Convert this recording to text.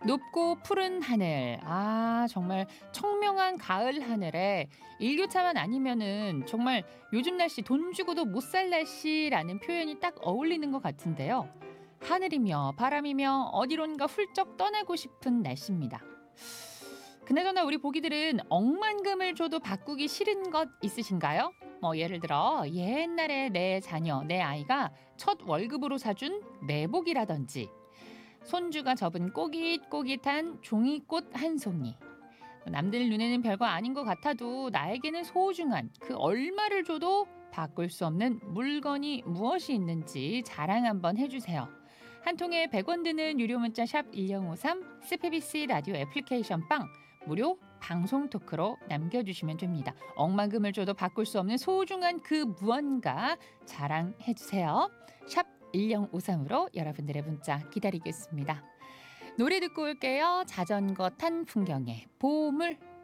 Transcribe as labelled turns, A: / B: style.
A: 높고 푸른 하늘. 아, 정말 청명한 가을 하늘에 일교차만 아니면은 정말 요즘 날씨 돈 주고도 못 살 날씨라는 표현이 딱 어울리는 것 같은데요. 하늘이며 바람이며 어디론가 훌쩍 떠나고 싶은 날씨입니다. 그나저나 우리 보기들은 억만금을 줘도 바꾸기 싫은 것 있으신가요? 뭐 예를 들어 옛날에 내 자녀, 내 아이가 첫 월급으로 사준 내복이라든지 손주가 접은 꼬깃꼬깃한 종이꽃 한 송이. 남들 눈에는 별거 아닌 것 같아도 나에게는 소중한 그 얼마를 줘도 바꿀 수 없는 물건이 무엇이 있는지 자랑 한번 해주세요. 한 통에 100원 드는 유료 문자 샵 1053 스페비스 라디오 애플리케이션 빵 무료 방송 토크로 남겨주시면 됩니다. 억만금을 줘도 바꿀 수 없는 소중한 그 무언가 자랑해주세요. 샵 1053으로 여러분들의 문자 기다리겠습니다. 노래 듣고 올게요. 자전거 탄 풍경의 보물.